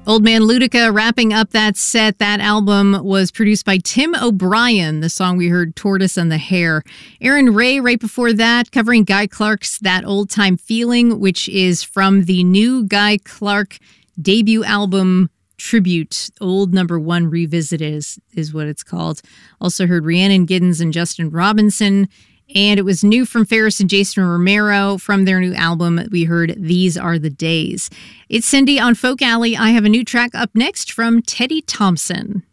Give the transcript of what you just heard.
Old Man Ludica wrapping up that set. That album was produced by Tim O'Brien. The song we heard, Tortoise and the Hare. Aaron Ray right before that, covering Guy Clark's That Old Time Feeling, which is from the new Guy Clark debut album, Tribute. Old Number One Revisited is what it's called. Also heard Rhiannon Giddens and Justin Robinson. And it was new from Ferris and Jason Romero. From their new album, we heard These Are the Days. It's Cindy on Folk Alley. I have a new track up next from Teddy Thompson.